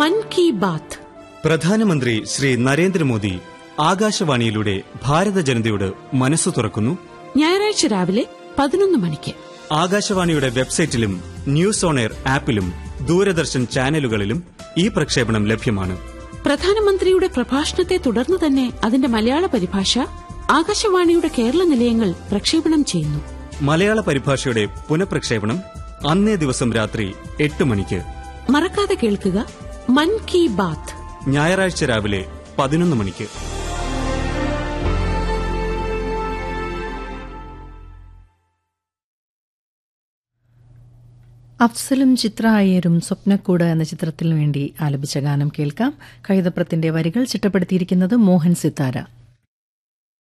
മൻ കി ബാത്ത്. പ്രധാനമന്ത്രി ശ്രീ നരേന്ദ്രമോദി ആകാശവാണിയിലൂടെ ഭാരത ജനതയോട് മനസ്സു തുറക്കുന്നു. ഞായറാഴ്ച രാവിലെ 11 മണിക്ക് ആകാശവാണിയുടെ വെബ്സൈറ്റിലും ന്യൂസ് ഓൺ എയർ ആപ്പിലും ദൂരദർശൻ ചാനലുകളിലും ഈ പ്രക്ഷേപണം ലഭ്യമാണ്. പ്രധാനമന്ത്രിയുടെ പ്രഭാഷണത്തെ തുടർന്ന് തന്നെ അതിന്റെ മലയാള പരിഭാഷ ആകാശവാണിയുടെ കേരള നിലയങ്ങൾ പ്രക്ഷേപണം ചെയ്യുന്നു. മലയാള പരിഭാഷയുടെ പുനഃപ്രക്ഷേപണം അന്നേ ദിവസം രാത്രി 8 മണിക്ക്. മറക്കാതെ കേൾക്കുക മൻ കി ബാത്ത്. ഞായറാഴ്ച രാവിലെ 11 മണിക്ക്. അഫ്സലും ചിത്ര അയ്യരും സ്വപ്നക്കൂട് എന്ന ചിത്രത്തിനു വേണ്ടി ആലപിച്ച ഗാനം കേൾക്കാം. കൈതപ്രത്തിന്റെ വരികൾ ചിട്ടപ്പെടുത്തിയിരിക്കുന്നത് മോഹൻ സിത്താര.